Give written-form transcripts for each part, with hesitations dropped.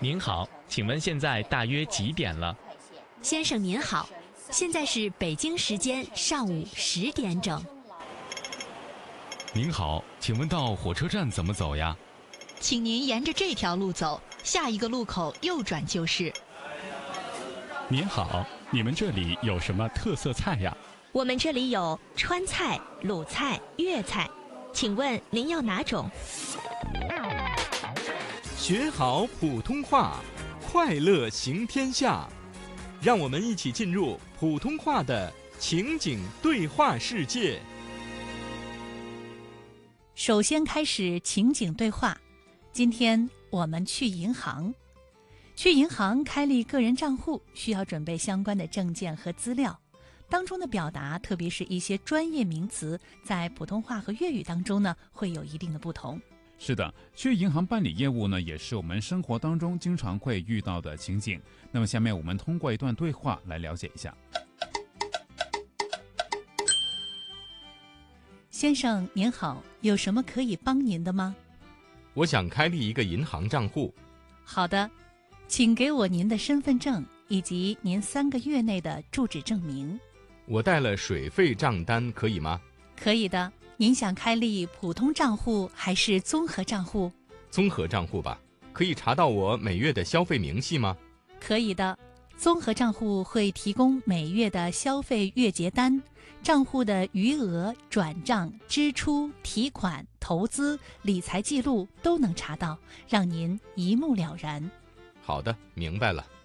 您好，请问现在大约几点了？ 先生您好，现在是北京时间上午10点整。 您好，请问到火车站怎么走呀？ 请您沿着这条路走，下一个路口右转就是。 您好，你们这里有什么特色菜呀？ 我们这里有川菜、鲁菜、粤菜，请问您要哪种？ 学好普通话，快乐行天下。让我们一起进入普通话的情景对话世界。 首先开始情景对话。今天我们去银行。去银行开立个人账户，需要准备相关的证件和资料。当中的表达，特别是一些专业名词，在普通话和粤语当中呢，会有一定的不同。 是的，去银行办理业务呢，也是我们生活当中经常会遇到的情景。那么下面我们通过一段对话来了解一下。 先生您好，有什么可以帮您的吗？ 我想开立一个银行账户。 好的，请给我您的身份证以及您3个月内的住址证明。 我带了水费账单，可以吗？ 可以的。您想开立普通账户还是综合账户？ 综合账户吧。可以查到我每月的消费明细吗？ 可以的。综合账户会提供每月的消费月结单，账户的余额、转账、支出、提款、投资、理财记录都能查到，让您一目了然。 好的，明白了。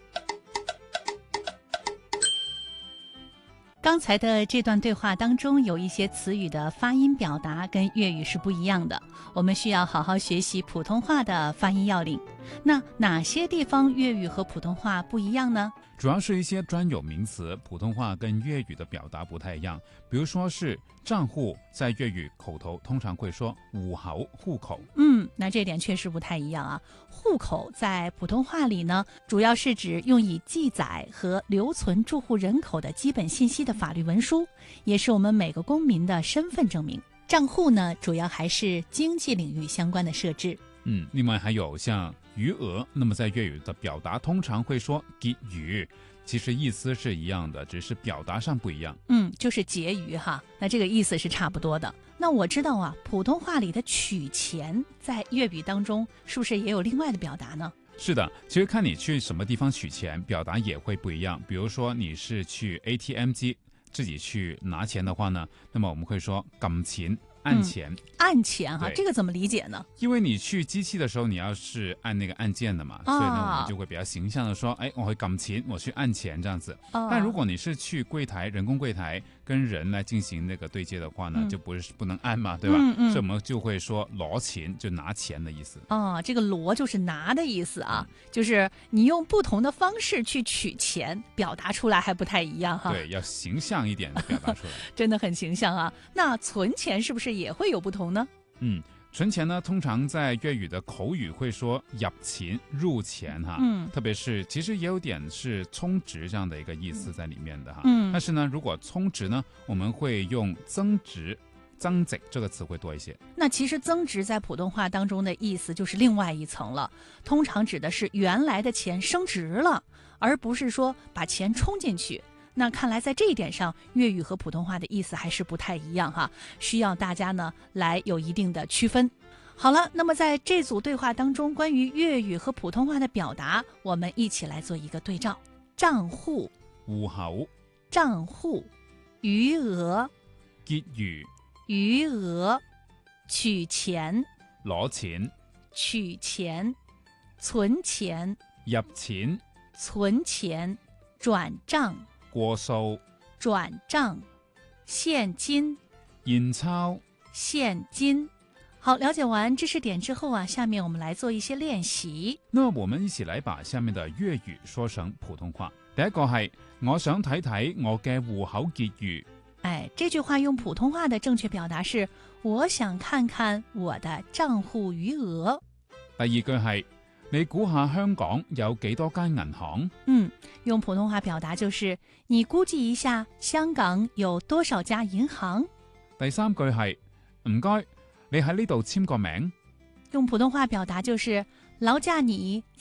刚才的这段对话当中，有一些词语的发音表达跟粤语是不一样的，我们需要好好学习普通话的发音要领。那哪些地方粤语和普通话不一样呢？ 主要是一些专有名词，普通话跟粤语的表达不太一样。比如说是账户，在粤语口头通常会说户口、户口。 那这点确实不太一样啊。户口在普通话里呢，主要是指用以记载和留存住户人口的基本信息的法律文书，也是我们每个公民的身份证明。账户呢，主要还是经济领域相关的设置。 另外还有像余额，那么在粤语的表达通常会说结余，其实意思是一样的，只是表达上不一样。 就是结余哈，那这个意思是差不多的。那我知道啊，普通话里的取钱在粤语当中是不是也有另外的表达呢？ 是的，其实看你去什么地方取钱，表达也会不一样。比如说你是去 ATM 机自己去拿钱的话呢，那么我们会说撳錢。按钱， 按钱哈，这个怎么理解呢？ 因为你去机器的时候，你要是按那个按键的嘛，所以呢，我们就会比较形象的说，我去撳錢，我去按钱这样子。但如果你是去柜台，人工柜台跟人来进行那个对接的话呢，就不能按嘛，对吧？所以我们就会说攞錢，就拿钱的意思。 这个攞就是拿的意思啊，就是你用不同的方式去取钱，表达出来还不太一样哈。 对，要形象一点的表达出来。 真的很形象啊。那存钱是不是也会有不同呢？ 存钱呢，通常在粤语的口语会说入錢、入錢哈，特别是其实也有点是充值这样的一个意思在里面的哈。但是呢，如果充值呢，我们会用增值、增值这个词汇多一些。 那其实增值在普通话当中的意思就是另外一层了，通常指的是原来的钱升值了，而不是说把钱充进去。那看来在这一点上，粤语和普通话的意思还是不太一样哈，需要大家呢来有一定的区分。好了，那么在这组对话当中，关于粤语和普通话的表达，我们一起来做一个对照。账户、 户口、 账户、余額、 結餘、 余額、取錢、 攞錢、 取錢、存錢、 入錢、 存錢、轉賬、 過數、 轉賬、現金、 現鈔、 現金。好，了解完知识点之后啊，下面我们来做一些练习。 那我们一起来把下面的粤语说成普通话。第一個係我想睇睇我嘅戶口結餘。 这句話用普通話的正確表達是我想看看我的賬戶餘額。 第二句係你估下香港有幾多間銀行？ 用普通話表達就是你估計一下香港有多少家銀行。 第三句係唔該，你喺呢度簽個名。 用普通話表達就是勞駕你